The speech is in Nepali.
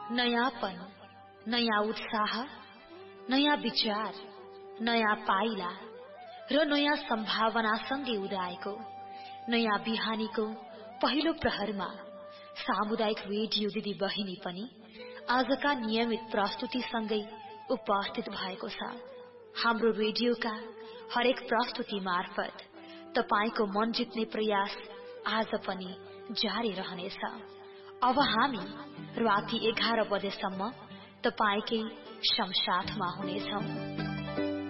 नयाँपन, नयाँ उत्साह, नयाँ विचार, नयाँ पाइला र नयाँ सम्भावनासँगै उदाएको नयाँ बिहानीको पहिलो प्रहरमा सामुदायिक रेडियो दिदी बहिनी पनि आजका नियमित प्रस्तुतिसँगै उपस्थित भएको छ। हाम्रो रेडियोका हरेक प्रस्तुति मार्फत तपाईको मन जित्ने प्रयास आज पनि जारी रहनेछ। अब हामी राति 11 बजेसम्म तपाईकै संसाथमा हुनेछौं।